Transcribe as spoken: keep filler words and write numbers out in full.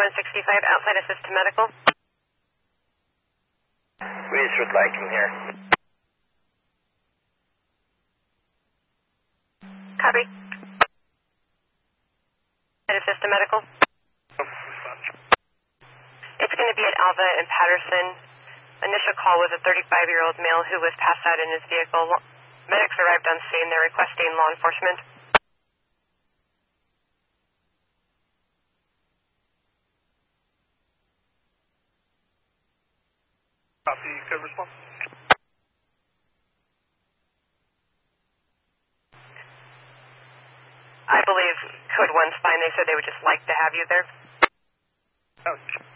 one sixty-five outside assist to medical. Reese with Viking here. Copy. Assist to medical. It's going to be at Alva and Patterson. Initial call was a thirty-five-year-old male who was passed out in his vehicle. Medics arrived on scene. They're requesting law enforcement. Copy, good response. I believe Code one's fine. They said they would just like to have you there. Oh.